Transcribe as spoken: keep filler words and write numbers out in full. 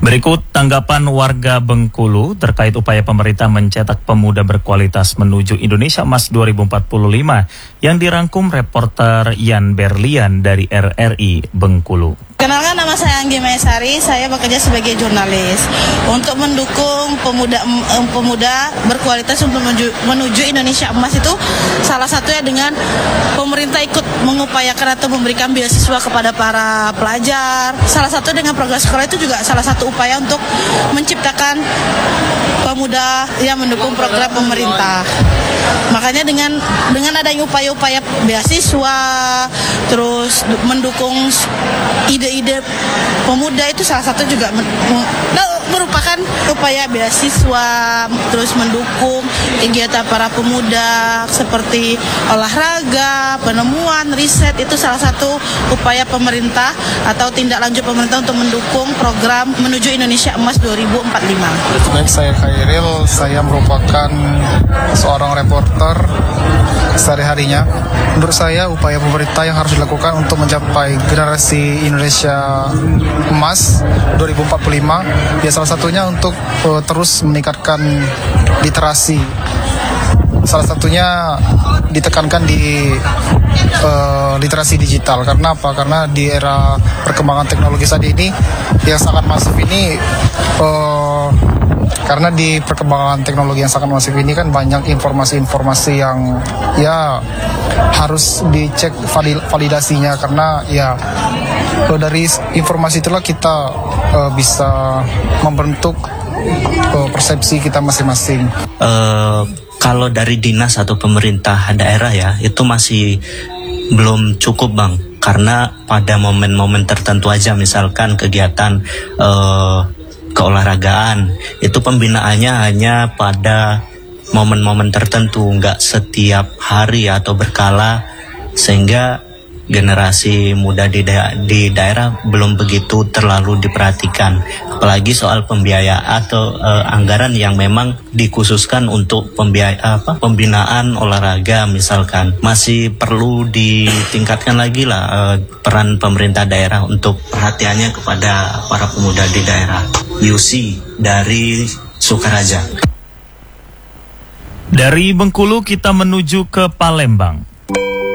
Berikut tanggapan warga Bengkulu terkait upaya pemerintah mencetak pemuda berkualitas menuju Indonesia Emas dua ribu empat puluh lima yang dirangkum reporter Yan Berlian dari R R I Bengkulu. Kenalkan, nama saya Anggi Maesari, saya bekerja sebagai jurnalis untuk mendukung pemuda um, pemuda berkualitas untuk menuju, menuju Indonesia Emas. Itu salah satunya dengan pemerintah ikut mengupayakan atau memberikan beasiswa kepada para pelajar. Salah satu dengan program sekolah itu juga salah satu upaya untuk menciptakan pemuda yang mendukung program pemerintah. Makanya dengan dengan adanya upaya-upaya beasiswa, terus mendukung ide-ide pemuda, itu salah satu juga men, merupakan upaya beasiswa, terus mendukung kegiatan para pemuda seperti olahraga, penemuan, riset. Itu salah satu upaya pemerintah atau tindak lanjut pemerintah untuk mendukung program menuju Indonesia Emas dua ribu empat puluh lima. Baik, saya Khairil, saya merupakan seorang reporter sehari-harinya. Menurut saya upaya pemerintah yang harus dilakukan untuk mencapai generasi Indonesia Emas dua ribu empat puluh lima, ya salah satunya untuk uh, terus meningkatkan literasi. Salah satunya ditekankan di uh, literasi digital. Karena apa? Karena di era perkembangan teknologi saat ini yang sangat masif ini, uh, karena di perkembangan teknologi yang sangat masif ini kan banyak informasi-informasi yang ya harus dicek validasinya, karena ya dari informasi itulah kita uh, bisa membentuk uh, persepsi kita masing-masing. Uh, kalau dari dinas atau pemerintah daerah ya, itu masih belum cukup, Bang, karena pada momen-momen tertentu aja, misalkan kegiatan uh, keolahragaan, itu pembinaannya hanya pada momen-momen tertentu, nggak setiap hari atau berkala, sehingga generasi muda di, da- di daerah belum begitu terlalu diperhatikan. Apalagi soal pembiayaan atau uh, anggaran yang memang dikhususkan untuk pembiaya, apa, pembinaan olahraga misalkan. Masih perlu ditingkatkan lagi lah uh, peran pemerintah daerah untuk perhatiannya kepada para pemuda di daerah. Yusi dari Sukaraja. Dari Bengkulu kita menuju ke Palembang.